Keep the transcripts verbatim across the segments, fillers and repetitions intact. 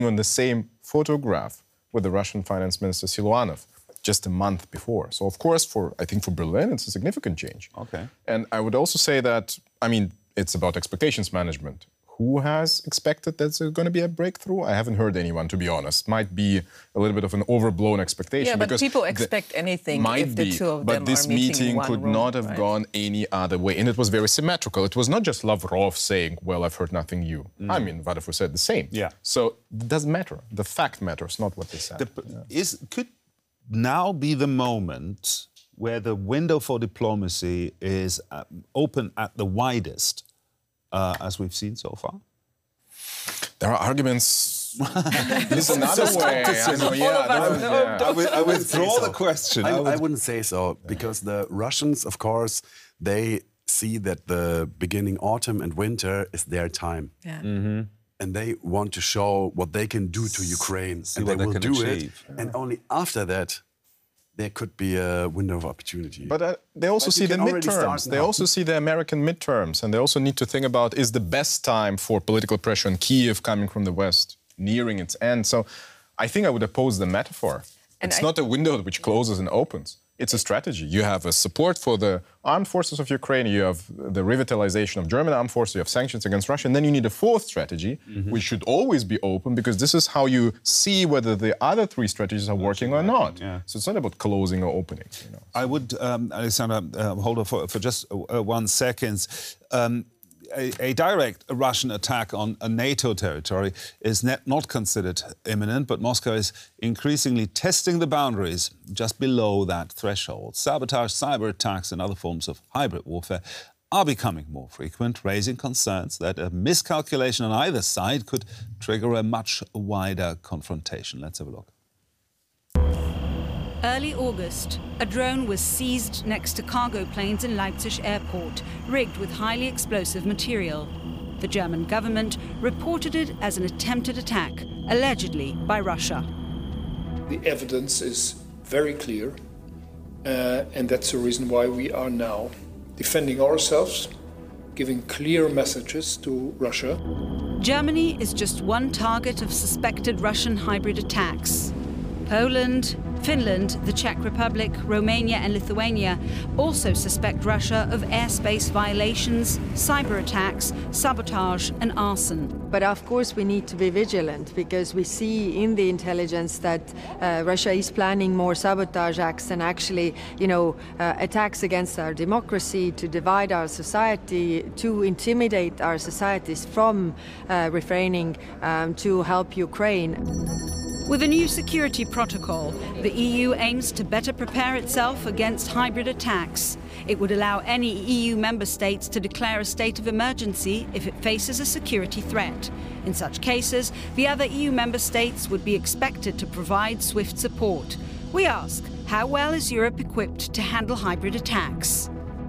on the same photograph with the Russian Finance Minister Siluanov just a month before. So, of course, for I think for Berlin, it's a significant change. Okay. And I would also say that, I mean, it's about expectations management. Who has expected there's going to be a breakthrough? I haven't heard anyone, to be honest. Might be a little bit of an overblown expectation. Yeah, but because people expect anything might if the be, two of but them this are meeting meeting in one could room, not have right? gone any other way. And it was very symmetrical. It was not just Lavrov saying, well, I've heard nothing new. Mm. I mean, Vadafou said the same. Yeah. So it doesn't matter. The fact matters, not what they said. The, yeah. is, could now be the moment where the window for diplomacy is uh, open at the widest, uh, as we've seen so far? There are arguments. There's another way. I know, yeah, us, no, yeah. I, will, I withdraw the question. I, I I would- wouldn't say so, because the Russians, of course, they see that the beginning autumn and winter is their time. Yeah. Mm-hmm. And they want to show what they can do to Ukraine. See and what they they will can do achieve. it. And only after that, there could be a window of opportunity. But uh, they also But see you the can already start midterms. They now. also see the American midterms. And they also need to think about, is the best time for political pressure on Kyiv coming from the West nearing its end? So I think I would oppose the metaphor. And it's I- not a window which closes and opens. It's a strategy. You have a support for the armed forces of Ukraine, you have the revitalization of German armed forces, you have sanctions against Russia, and then you need a fourth strategy, mm-hmm. which should always be open, because this is how you see whether the other three strategies are working or not. Yeah. So it's not about closing or opening. You know. I would, um, Alexander, uh, hold on for, for just uh, one second. Um, A, a direct Russian attack on a NATO territory is net, not considered imminent, but Moscow is increasingly testing the boundaries just below that threshold. Sabotage, cyber attacks and other forms of hybrid warfare are becoming more frequent, raising concerns that a miscalculation on either side could trigger a much wider confrontation. Let's have a look. Early August, a drone was seized next to cargo planes in Leipzig airport, rigged with highly explosive material. The German government reported it as an attempted attack, allegedly by Russia. The evidence is very clear, uh, and that's the reason why we are now defending ourselves, giving clear messages to Russia. Germany is just one target of suspected Russian hybrid attacks. Poland, Finland, the Czech Republic, Romania and Lithuania also suspect Russia of airspace violations, cyber attacks, sabotage and arson. But of course we need to be vigilant, because we see in the intelligence that uh, Russia is planning more sabotage acts and actually, you know, uh, attacks against our democracy, to divide our society, to intimidate our societies from uh, refraining um, to help Ukraine. With a new security protocol, the E U aims to better prepare itself against hybrid attacks. It would allow any E U member states to declare a state of emergency if it faces a security threat. In such cases, the other E U member states would be expected to provide swift support. We ask, how well is Europe equipped to handle hybrid attacks?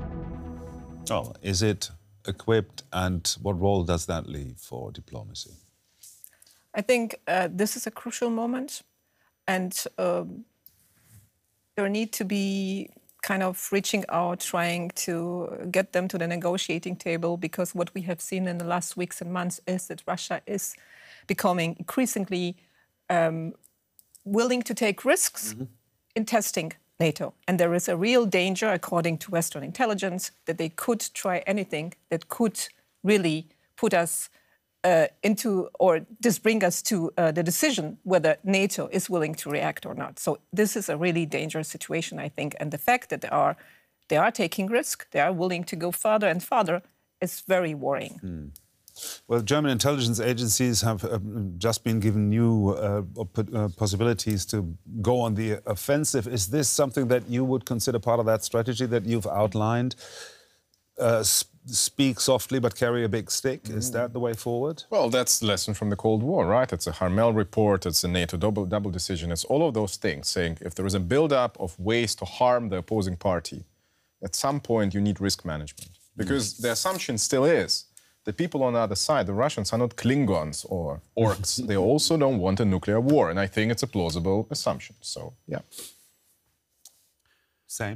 Oh, is it equipped, and what role does that leave for diplomacy? I think uh, this is a crucial moment, and um, there need to be kind of reaching out, trying to get them to the negotiating table, because what we have seen in the last weeks and months is that Russia is becoming increasingly um, willing to take risks mm-hmm. in testing NATO. And there is a real danger, according to Western intelligence, that they could try anything that could really put us Uh, into, or just bring us to uh, the decision whether NATO is willing to react or not. So this is a really dangerous situation, I think. And the fact that they are, they are taking risk, they are willing to go further and further, is very worrying. Mm. Well, German intelligence agencies have uh, just been given new uh, uh, possibilities to go on the offensive. Is this something that you would consider part of that strategy that you've outlined? Uh, speak softly but carry a big stick. Is that the way forward? Well, that's the lesson from the Cold War, right? It's a Harmel report, it's a NATO double, double decision. It's all of those things saying if there is a build-up of ways to harm the opposing party, at some point you need risk management. Because mm. the assumption still is the people on the other side, the Russians, are not Klingons or orcs. They also don't want a nuclear war. And I think it's a plausible assumption. So, yeah. Same.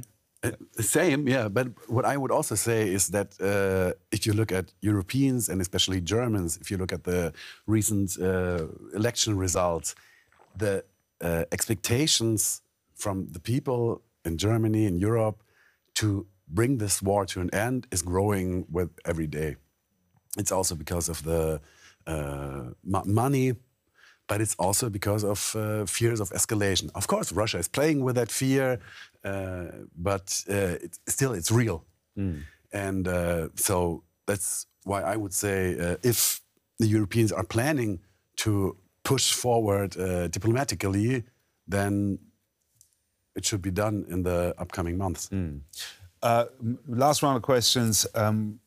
Uh, same, yeah. But what I would also say is that uh, if you look at Europeans and especially Germans, if you look at the recent uh, election results, the uh, expectations from the people in Germany, in Europe, to bring this war to an end is growing with every day. It's also because of the uh, money, but it's also because of uh, fears of escalation. Of course, Russia is playing with that fear, uh, but uh, it's, still it's real. Mm. And uh, so that's why I would say uh, if the Europeans are planning to push forward uh, diplomatically, then it should be done in the upcoming months. Mm. Uh, last round of questions. Um,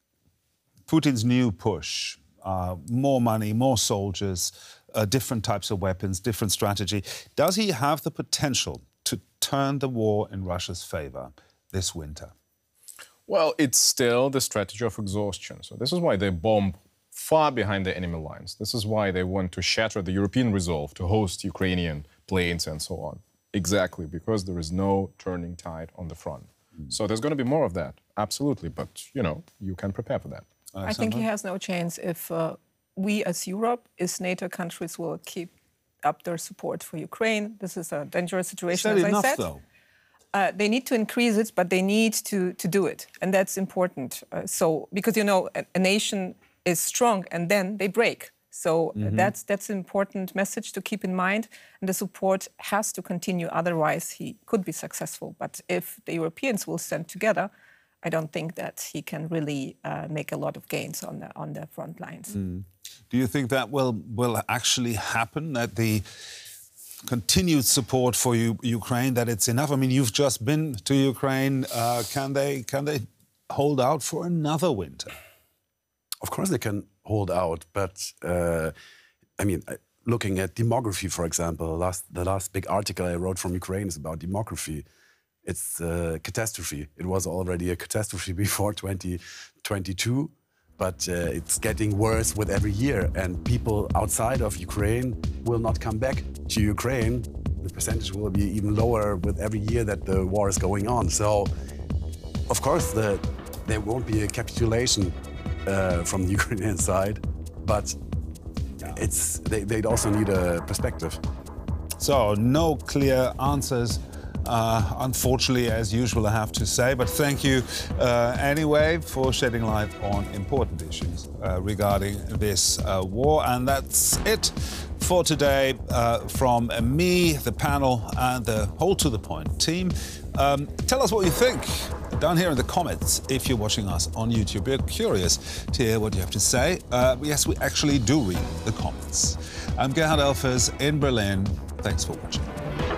Putin's new push, uh, more money, more soldiers, uh, different types of weapons, different strategy. Does he have the potential to turn the war in Russia's favor this winter? Well, it's still the strategy of exhaustion. So this is why they bomb far behind the enemy lines. This is why they want to shatter the European resolve to host Ukrainian planes and so on. Exactly, because there is no turning tide on the front. Mm. So there's going to be more of that, absolutely. But, you know, you can prepare for that. I think he has no chance if uh, we as Europe, as NATO countries will keep up their support for Ukraine. This is a dangerous situation, is that as enough, I said. Though? Uh, they need to increase it, but they need to, to do it. And that's important. Uh, so, because, you know, a, a nation is strong and then they break. So mm-hmm. that's that's an important message to keep in mind. And the support has to continue. Otherwise, he could be successful. But if the Europeans will stand together, I don't think that he can really uh, make a lot of gains on the on the front lines. Mm. Do you think that will will actually happen? That the continued support for U Ukraine, that it's enough? I mean, you've just been to Ukraine. Uh, can they can they hold out for another winter? Of course, they can hold out, but uh, I mean, looking at demography, for example, last the last big article I wrote from Ukraine is about demography. It's a catastrophe. It was already a catastrophe before twenty twenty-two, but uh, it's getting worse with every year. And people outside of Ukraine will not come back to Ukraine. The percentage will be even lower with every year that the war is going on. So, of course, the, there won't be a capitulation uh, from the Ukrainian side, but it's they, they'd also need a perspective. So, no clear answers. Uh, unfortunately, as usual, I have to say, but thank you uh, anyway for shedding light on important issues uh, regarding this uh, war. And that's it for today uh, from me, the panel, and the whole To The Point team. Um, tell us what you think down here in the comments if you're watching us on YouTube. We're curious to hear what you have to say. Uh, yes, we actually do read the comments. I'm Gerhard Elfers in Berlin. Thanks for watching.